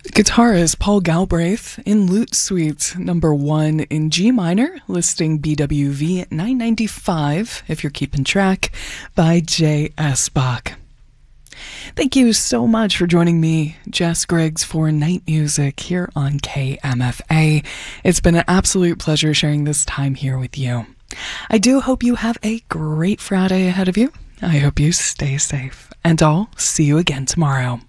Guitarist Paul Galbraith in Lute Suite number 1 in G minor, listing BWV 995, if you're keeping track, by J.S. Bach. Thank you so much for joining me, Jess Griggs, for Night Music here on KMFA. It's been an absolute pleasure sharing this time here with you. I do hope you have a great Friday ahead of you. I hope you stay safe, and I'll see you again tomorrow.